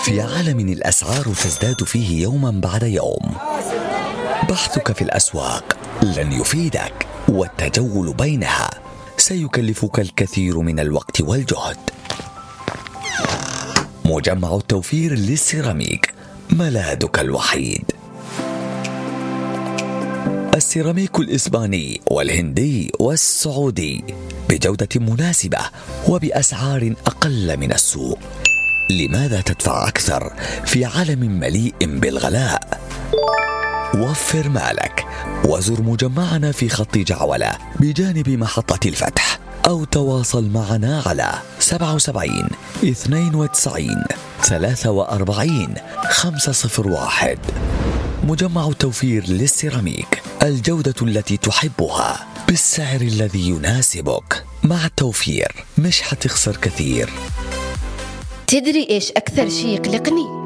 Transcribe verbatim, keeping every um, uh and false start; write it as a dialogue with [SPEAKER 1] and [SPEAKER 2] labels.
[SPEAKER 1] في عالم الأسعار تزداد فيه يوما بعد يوم، بحثك في الأسواق لن يفيدك، والتجول بينها سيكلفك الكثير من الوقت والجهد. مجمع التوفير للسيراميك ملاذك الوحيد. السيراميك الإسباني والهندي والسعودي بجودة مناسبة وبأسعار أقل من السوق. لماذا تدفع أكثر في عالم مليء بالغلاء؟ وفر مالك وزر مجمعنا في خط جعولة بجانب محطة الفتح، أو تواصل معنا على سبعة سبعين اثنين وتسعين ثلاثة وأربعين خمسة صفر واحد. مجمع التوفير للسيراميك، الجودة التي تحبها بالسعر الذي يناسبك. مع التوفير مش حتخسر كثير.
[SPEAKER 2] تدري إيش أكثر شيء يقلقني؟